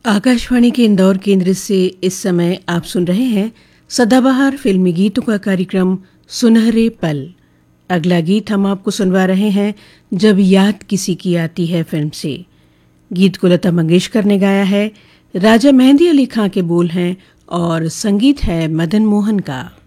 आकाशवाणी के इंदौर केंद्र से इस समय आप सुन रहे हैं सदाबहार फिल्मी गीतों का कार्यक्रम सुनहरे पल। अगला गीत हम आपको सुनवा रहे हैं जब याद किसी की आती है फिल्म से। गीत को लता मंगेशकर ने गाया है, राजा मेहंदी अली खां के बोल हैं और संगीत है मदन मोहन का।